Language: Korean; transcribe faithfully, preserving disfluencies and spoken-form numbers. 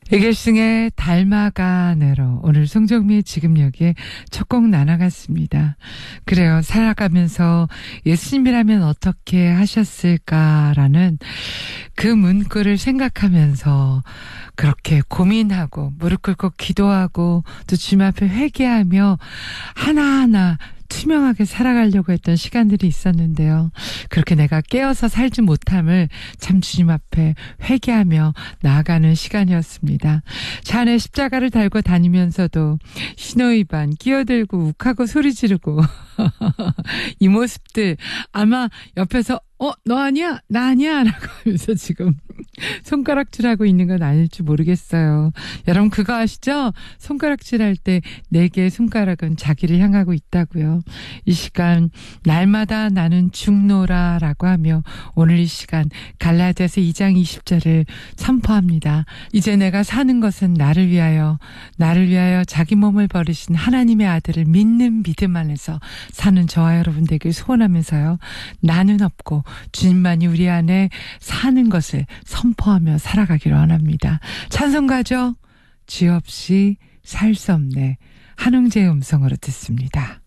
에겔승의 닮아가네로 오늘 송정미의 지금 여기에 첫 곡 나눠갔습니다. 그래요. 살아가면서 예수님이라면 어떻게 하셨을까라는 그 문구를 생각하면서 그렇게 고민하고 무릎 꿇고 기도하고 또 주님 앞에 회개하며 하나하나 투명하게 살아가려고 했던 시간들이 있었는데요. 그렇게 내가 깨어서 살지 못함을 참 주님 앞에 회개하며 나아가는 시간이었습니다. 차 안에 십자가를 달고 다니면서도 신호위반 끼어들고 욱하고 소리 지르고 이 모습들 아마 옆에서 어, 너 아니야? 나 아니야? 라고 하면서 지금 손가락질하고 있는 건 아닐지 모르겠어요. 여러분 그거 아시죠? 손가락질할 때 네 개의 손가락은 자기를 향하고 있다고요. 이 시간 날마다 나는 죽노라 라고 하며 오늘 이 시간 갈라디아서 이 장 이십 절을 선포합니다. 이제 내가 사는 것은 나를 위하여 나를 위하여 자기 몸을 버리신 하나님의 아들을 믿는 믿음 안에서 사는 저와 여러분들에게 소원하면서요. 나는 없고 주님만이 우리 안에 사는 것을 선포하며 살아가기를 원합니다. 찬송가죠. 주 없이 살 수 없네. 한웅재의 음성으로 듣습니다.